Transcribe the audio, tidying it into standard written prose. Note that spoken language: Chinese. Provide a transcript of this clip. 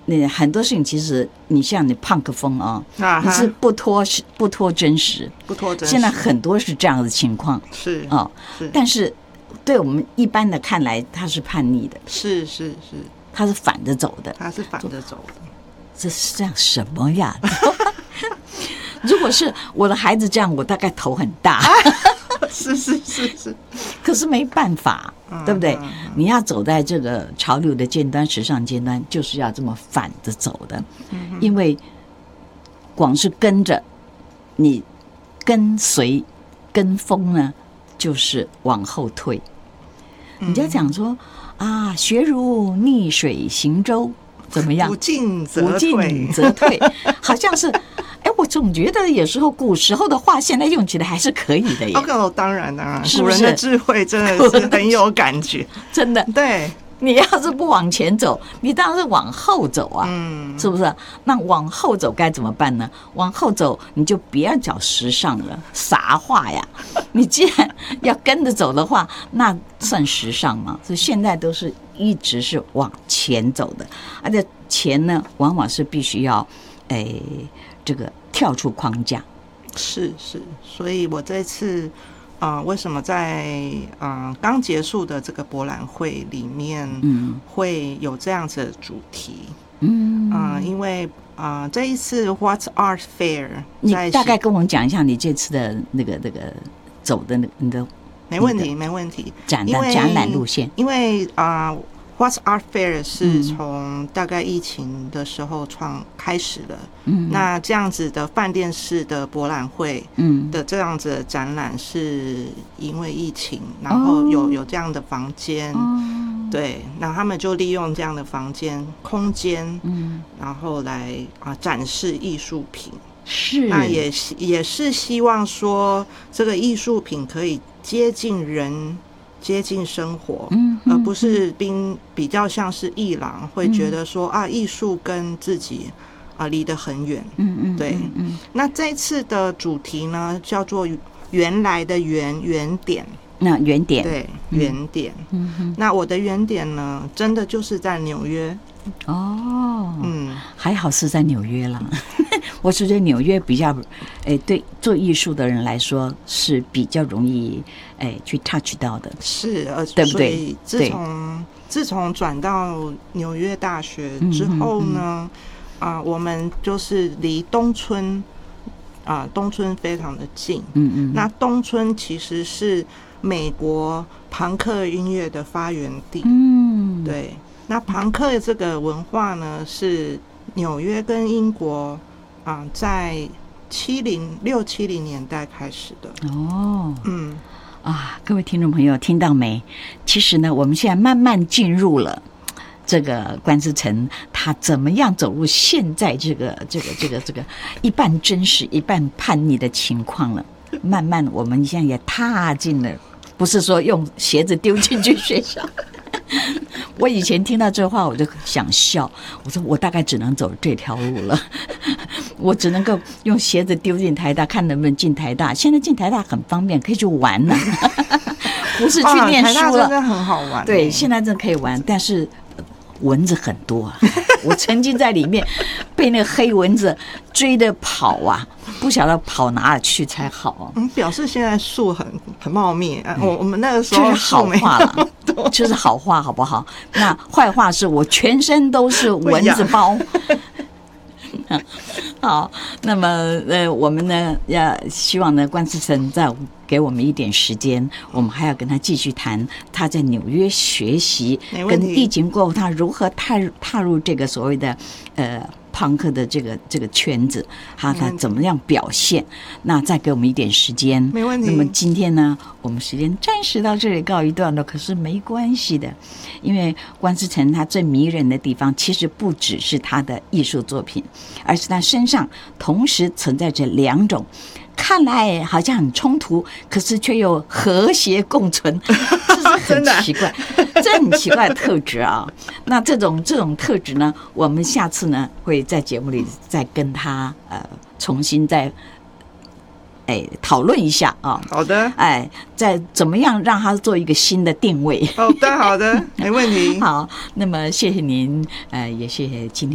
你很多事情其实你像你胖个风你是不脱真实，现在很多是这样的情况， 是但是对我们一般的看来，他是叛逆的， 是， 他是反着走的，这是这样什么呀？如果是我的孩子这样，我大概头很大。 是， 可是没办法，对不对？你要走在这个潮流的尖端、时尚尖端，就是要这么反着走的。因为光是跟着你跟随跟风呢，就是往后退。你就讲说啊，学如逆水行舟，怎么样？ 不进则退，好像是。我总觉得有时候古时候的话，现在用起来还是可以的耶。 当然， 是不是？ 古人的智慧真的是很有感觉， 真的。 对， 你要是不往前走，你当然是往后走啊，是不是？那往后走该怎么办呢？往后走，你就不要讲时尚了，啥话呀？你既然要跟着走的话，那算时尚吗？所以现在都是一直是往前走的，而且前呢，往往是必须要，这个跳出框架。 是，所以我这次为什么在刚结束的这个博览会里面会有这样子的主题？因为这一次 What's Art Fair， 你大概跟我们讲一下你这次的那个走的你的没问题展览路线， 因为What's Art Fair 是从大概疫情的时候开始的，那这样子的饭店式的博览会的这样子的展览是因为疫情，然后有这样的房间，对，那他们就利用这样的房间空间，然后来展示艺术品， 是， 那也是希望说这个艺术品可以接近人。接近生活，而不是比较像是艺廊会觉得说艺术跟自己离得很远，对。那这次的主题呢叫做原来的原点， 那原点， 对，原点。那我的原点呢，真的就是在纽约。 还好是在纽约啦。我觉得纽约比较，对做艺术的人来说是比较容易，去 touch 到的。 是， 对不对？ 自从转到纽约大学之后呢，我们就是离东村非常的近。那东村其实是美国朋克音乐的发源地。对。那朋克这个文化呢，是纽约跟英国在6、70年代开始的。 各位听众朋友听到没？其实呢，我们现在慢慢进入了这个关之诚他怎么样走入现在这个一半真实一半叛逆的情况了。慢慢我们现在也踏进了，不是说用鞋子丢进去学校。我以前听到这话我就想笑，我说我大概只能走这条路了，我只能够用鞋子丢进台大，看能不能进台大。现在进台大很方便，可以去玩了，不是去念书了。 台大真的很好玩。 对，现在真的可以玩，但是蚊子很多啊。我曾经在里面被那个黑蚊子追着跑啊，不晓得跑哪里去才好。 表示现在树很茂密。我们那个时候就是好话了，就是好话，好不好？那坏话是我全身都是蚊子包。好，那么我们呢要希望呢关之诚再给我们一点时间，我们还要跟他继续谈他在纽约学习，跟疫情过后他如何踏入这个所谓的朋克的这个圈子，他怎么样表现？那再给我们一点时间， 没问题。 那么今天呢，我们时间暂时到这里告一段落，可是没关系的，因为关之诚他最迷人的地方，其实不只是他的艺术作品，而是他身上同时存在着两种。看来好像很冲突，可是却又和谐共存，这是很奇怪，这很奇怪的特质啊。那这种特质呢，我们下次呢会在节目里再跟他重新再讨论一下啊。 好的。 再怎么样让他做一个新的定位。 好的，没问题。 好，那么谢谢您，也谢谢今天。